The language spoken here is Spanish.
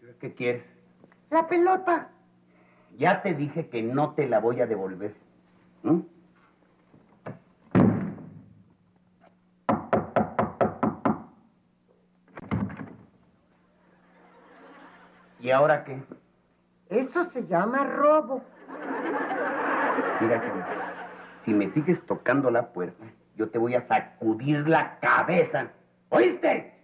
¿Qué quieres? La pelota. Ya te dije que no te la voy a devolver. ¿Mm? ¿Y ahora qué? Eso se llama robo. Mira, chavita, si me sigues tocando la puerta, yo te voy a sacudir la cabeza. ¿Oíste?